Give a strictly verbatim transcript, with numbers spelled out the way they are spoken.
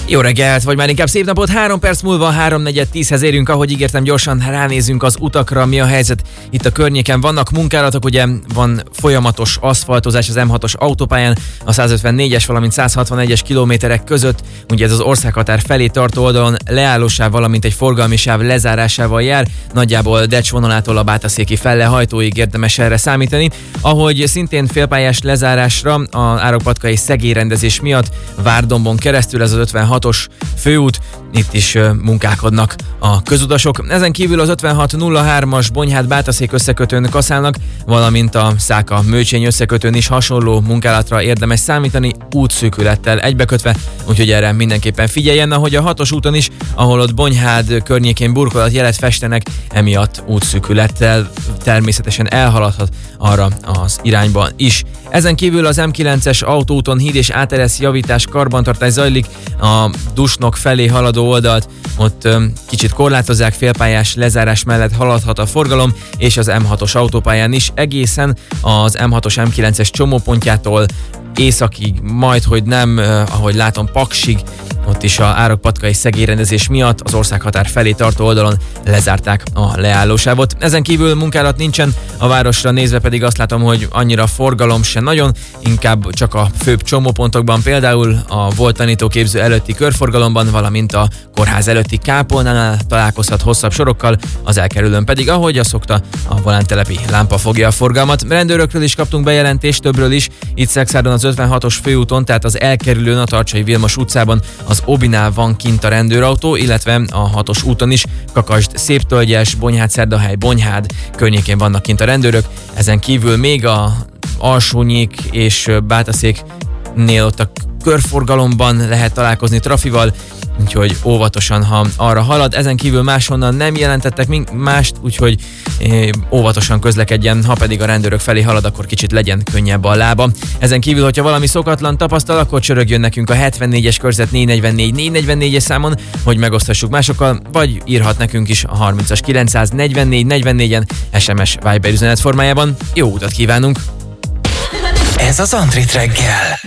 Jó reggelt, vagy már inkább szép napot, három perc múlva háromnegyed tízhez érünk, ahogy ígértem, gyorsan ránézünk az utakra, mi a helyzet itt a környéken. Vannak munkálatok, ugye van folyamatos aszfaltozás az em hatos autópályán, a százötvennégyes, valamint százhatvanegyes kilométerek között, ugye ez az országhatár felé tartó oldalon leállósáv, valamint egy forgalmi sáv lezárásával jár, nagyjából Decs vonalától a Bátaszéki Felle-Hajtóig érdemes erre számítani, ahogy szintén félpályás lezárásra a árokpatkai szegélyrendezés miatt Várdombon keresztül ez az ötvenhatos főút, itt is munkálkodnak a közutasok. Ezen kívül az ötvenhat nulla hármas Bonyhád-Bátaszék összekötőn kaszálnak, valamint a Száka-Mőcsény összekötőn is hasonló munkálatra érdemes számítani, útszűkülettel egybekötve, úgyhogy erre mindenképpen figyeljen, ahogy a hatos úton is, ahol ott Bonyhád környékén burkolatjelet festenek, emiatt útszűkülettel természetesen elhaladhat arra az irányba is. Ezen kívül az em kilences autóúton híd és áteresz javítás, karbantartás zajlik, a Dusnok felé haladó oldalt ott öm, kicsit korlátozzák, félpályás lezárás mellett haladhat a forgalom, és az em hatos autópályán is egészen az em hatos em kilences csomópontjától északig, majd hogy nem, eh, ahogy látom, Paksig, ott is a árokpatkai szegélyrendezés miatt az országhatár felé tartó oldalon lezárták a leállósávot. Ezen kívül munkálat nincsen, a városra nézve pedig azt látom, hogy annyira forgalom se nagyon, inkább csak a főbb csomópontokban, például a volt tanítóképző előtti körforgalomban, valamint a kórház előtti kápolnánál találkozhat hosszabb sorokkal, az elkerülőn pedig, ahogy azt szokta, a volántelepi lámpa fogja a forgalmat. Rendőrökről is kaptunk bejelentést, többről is, itt Szekszárdon az ötvenhatos főúton, tehát az elkerülőn a Tarcsai Vilmos utcában az Obinál van kint a rendőrautó, illetve a hatos úton is, Kakasd, Széptölgyes, Bonyhád-Szerdahely, Bonyhád környékén vannak kint a rendőrök. Ezen kívül még a Alsónyék és Bátaszéknél ott a körforgalomban lehet találkozni trafival, úgyhogy óvatosan, ha arra halad. Ezen kívül máshonnan nem jelentettek mást, úgyhogy é, óvatosan közlekedjen, ha pedig a rendőrök felé halad, akkor kicsit legyen könnyebb a lába. Ezen kívül, hogyha valami szokatlan tapasztal, akkor csörögjön nekünk a hetvennégyes körzet négy negyvennégy négy negyvennégyes számon, hogy megosztassuk másokkal, vagy írhat nekünk is a harmincas kilencszáznegyvennégy negyvennégyen es em es Viber üzenet formájában. Jó utat kívánunk! Ez az Antrit reggel.